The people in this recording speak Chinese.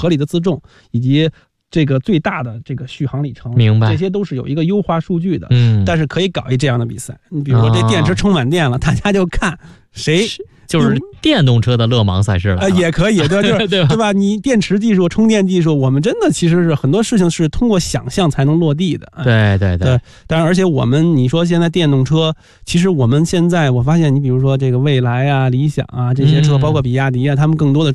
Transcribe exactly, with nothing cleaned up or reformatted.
合理的自重以及这个最大的这个续航里程， 明白， 这些都是有一个优化数据的。 嗯， 但是可以搞一这样的比赛，你比如说这电池充满电了，哦、大家就看谁。 就是电动车的勒芒赛事了， 呃，也可以，对，就是对吧？ 对吧？你电池技术、充电技术，我们真的其实是很多事情是通过想象才能落地的。 对对 对, 对，当然，而且我们你说现在电动车，其实我们现在我发现，你比如说这个蔚来啊、理想啊这些车，嗯、包括比亚迪啊，他们更多的